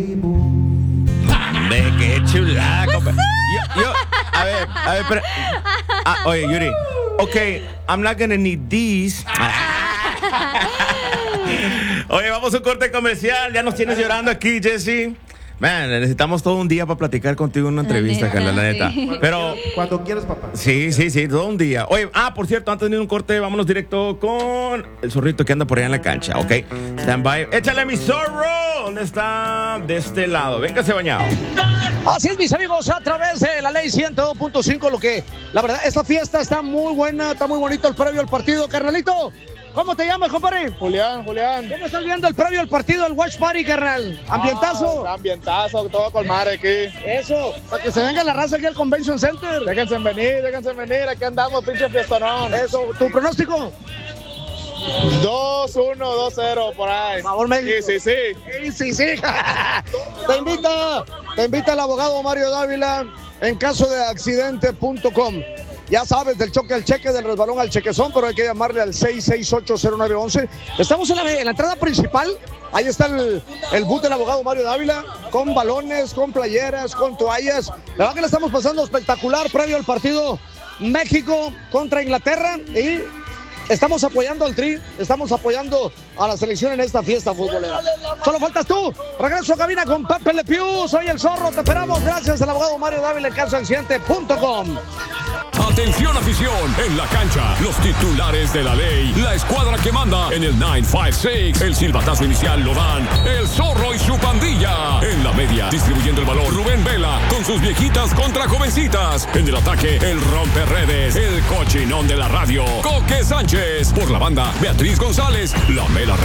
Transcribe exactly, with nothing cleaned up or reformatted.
De qué chulada, compa. Yo, yo, a ver, a ver, pero, ah, oye, Yuri. Okay, I'm not gonna need these. Oye, vamos a un corte comercial. Ya nos tienes llorando aquí, Jesse. Man, necesitamos todo un día para platicar contigo en una entrevista, neta, Carla, la neta. sí. Pero Cuando quieras, papá. sí, sí, sí, todo un día. Oye, ah, por cierto, antes de ir a un corte, vámonos directo con el zorrito que anda por allá en la cancha, ¿ok? Stand by. Échale mi zorro. ¿Dónde está? De este lado. Véngase bañado. Así es, mis amigos, a través de la ley ciento dos punto cinco, lo que, la verdad, esta fiesta está muy buena, está muy bonito el previo al partido. Carnalito, ¿cómo te llamas, compadre? Julián, Julián. ¿Cómo estás viendo el previo al partido, el watch party, carnal? ¿Ambientazo? Ah, ambientazo, todo con madre aquí. Eso, para que se venga la raza aquí al Convention Center. Déjense venir, déjense venir, aquí andamos, pinche fiestonón. Eso, ¿tu pronóstico? dos uno, dos cero, por ahí. Por favor, México. Sí, sí, Sí, sí. sí, sí. Te invita, te invita el abogado Mario Dávila en caso de accidente punto com. Ya sabes, del choque al cheque, del resbalón al chequezón, pero hay que llamarle al seis seis ocho cero nueve once. Estamos en la, en la entrada principal. Ahí está el, el booth del abogado Mario Dávila, con balones, con playeras, con toallas. La verdad que le estamos pasando espectacular previo al partido México contra Inglaterra. Y estamos apoyando al Tri, estamos apoyando a la selección en esta fiesta futbolera. Solo faltas tú. Regreso a cabina con Pepe Le Pew. Soy el Zorro, te esperamos. Gracias al abogado Mario Dávila en caso de accidente punto com. Atención, afición, en la cancha, los titulares de la ley, la escuadra que manda en el nueve cinco seis, el silbatazo inicial lo dan el Zorro y su pandilla. En la media, distribuyendo el balón, Rubén Vela con sus viejitas contra jovencitas. En el ataque, el romperredes, el cochinón de la radio, Coque Sánchez. Por la banda, Beatriz González, la mela